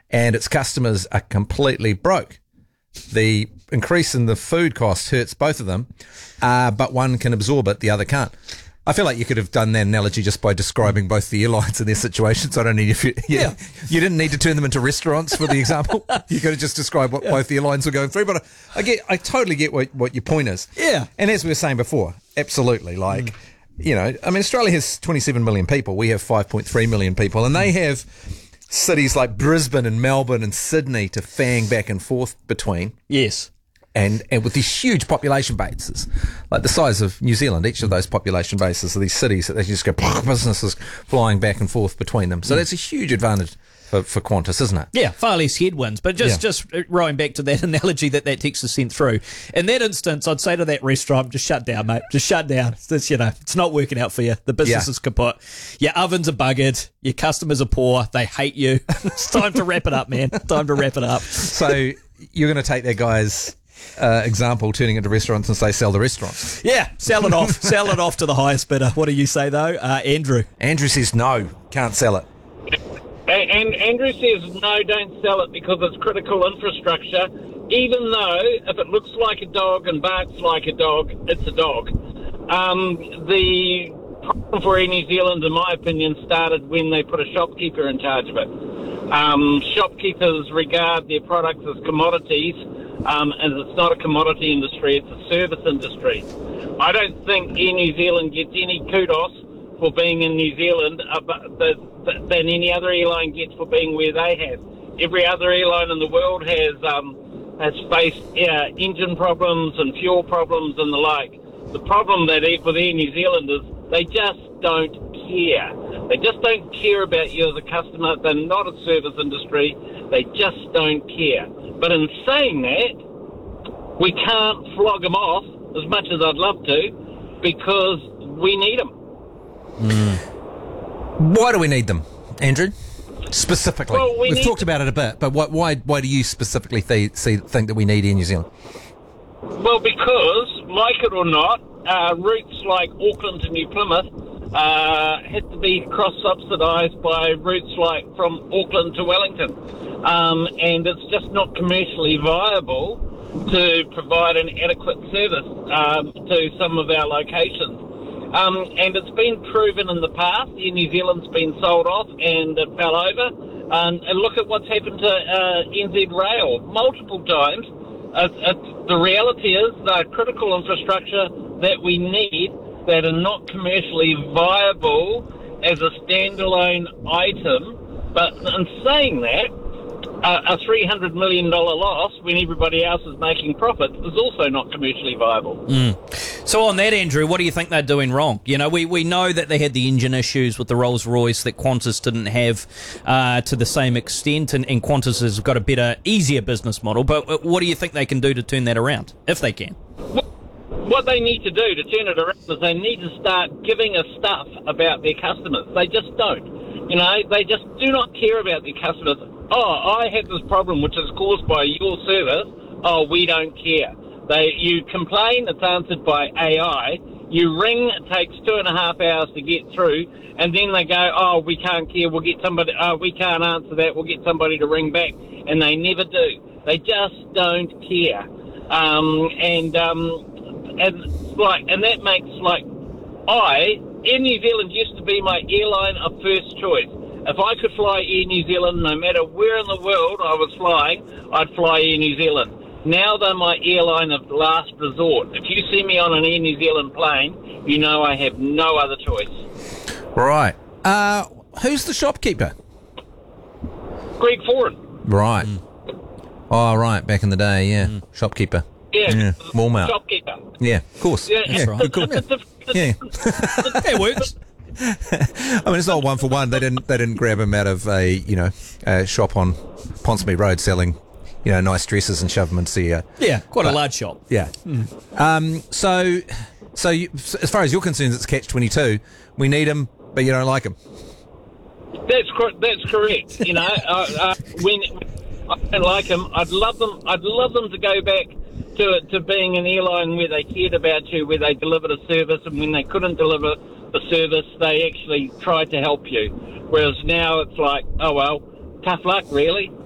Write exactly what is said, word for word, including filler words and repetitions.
and its customers are completely broke. The increase in the food cost hurts both of them, uh, but one can absorb it, the other can't. I feel like you could have done that analogy just by describing both the airlines and their situations. I don't need if you, you, Yeah. you didn't need to turn them into restaurants for the example. You could have just described what Yeah. both the airlines were going through. But I, I get, I totally get what, what your point is. Yeah. And as we were saying before, absolutely. Like, mm. you know, I mean, Australia has twenty-seven million people. We have five point three million people, and they have cities like Brisbane and Melbourne and Sydney to fang back and forth between. Yes. And, and with these huge population bases, like the size of New Zealand, each of those population bases are these cities that they just go, businesses flying back and forth between them. So mm. that's a huge advantage for, for Qantas, isn't it? Yeah, far less headwinds. But just, Yeah. just rowing back to that analogy that that text is sent through, in that instance, I'd say to that restaurant, just shut down, mate. Just shut down. It's, it's, you know, it's not working out for you. The business Yeah. is kaput. Your ovens are buggered. Your customers are poor. They hate you. It's time to wrap it up, man. Time to wrap it up. So you're going to take that guy's uh, example, turning into restaurants, and say sell the restaurants. Yeah, sell it off. Sell it off to the highest bidder. What do you say, though? Uh, Andrew? Andrew says no, can't sell it. And, and Andrew says, no, don't sell it because it's critical infrastructure, even though if it looks like a dog and barks like a dog, it's a dog. Um, the problem for Air New Zealand, in my opinion, started when they put a shopkeeper in charge of it. Um, shopkeepers regard their products as commodities, um, and it's not a commodity industry, it's a service industry. I don't think Air New Zealand gets any kudos for being in New Zealand uh, but the, the, than any other airline gets for being where they have. Every other airline in the world has um, has faced uh, engine problems and fuel problems and the like. The problem that with Air New Zealand is they just don't care. They just don't care about you as a customer. They're not a service industry. They just don't care. But in saying that, we can't flog them off as much as I'd love to because we need them. Why do we need them, Andrew? Specifically, Well, we we've need talked to- about it a bit, but what, why why do you specifically th- see, think that we need Air New Zealand? Well, because, like it or not, uh, routes like Auckland to New Plymouth uh, had to be cross-subsidised by routes like from Auckland to Wellington. Um, and it's just not commercially viable to provide an adequate service um, to some of our locations. Um, and it's been proven in the past. Air New Zealand's been sold off and it fell over. Um, and look at what's happened to uh, N Z Rail multiple times. Uh, uh, the reality is the critical infrastructure that we need that are not commercially viable as a standalone item. But in saying that, uh, a three hundred million dollars loss when everybody else is making profits is also not commercially viable. Mm. So on that, Andrew, what do you think they're doing wrong? You know, we, we know that they had the engine issues with the Rolls-Royce that Qantas didn't have uh, to the same extent, and, and Qantas has got a better, easier business model. But what do you think they can do to turn that around, if they can? What they need to do to turn it around is they need to start giving us stuff about their customers. They just don't. You know, they just do not care about their customers. Oh, I have this problem which is caused by your service. Oh, we don't care. They, you complain, it's answered by A I. You ring, it takes two and a half hours to get through, and then they go, oh, we can't care, we'll get somebody, oh, we can't answer that, we'll get somebody to ring back. And they never do. They just don't care. Um, and, um, and, like, and that makes, like, I, Air New Zealand used to be my airline of first choice. If I could fly Air New Zealand, no matter where in the world I was flying, I'd fly Air New Zealand. Now they're my airline of last resort. If you see me on an Air New Zealand plane, you know I have no other choice. Right. Uh, who's the shopkeeper? Greg Foran. Right. Mm. Oh, right. Back in the day, yeah. Mm. Shopkeeper. Yeah. yeah. Walmart. Shopkeeper. Yeah, of course. Yeah, That's right. Good call. Yeah. It works. I mean, it's not one for one. They didn't. They didn't grab him out of a you know a shop on Ponsonby Road selling you know nice dresses and shove them into the. Uh, Yeah, quite but, a large shop. Yeah. Mm. Um. So, so you, as far as you're concerned, it's catch twenty-two. We need him, but you don't like him. That's cor- that's correct. You know, uh, uh, when I don't like them, I'd love them. I'd love them to go back to to being an airline where they cared about you, where they delivered a service, and when they couldn't deliver the service, they actually tried to help you. Whereas now it's like, oh well, tough luck, really.